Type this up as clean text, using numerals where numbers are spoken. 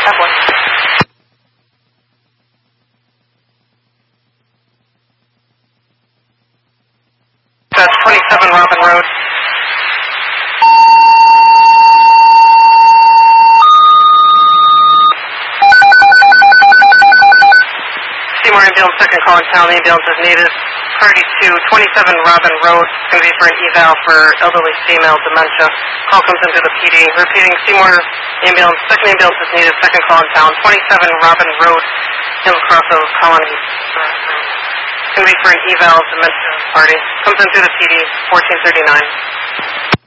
F1. That's 27 Robin Road. Seymour Ambulance, second call in town. The ambulance is needed. Party to 27 Robin Road. It's going to be for an eval for elderly female dementia. Call comes into the PD. Repeating, Seymour Ambulance, second ambulance is needed. Second call in town. 27 Robin Road, Hills Cross of Colony. It's going to be for an eval dementia party. Comes into the PD, 1439.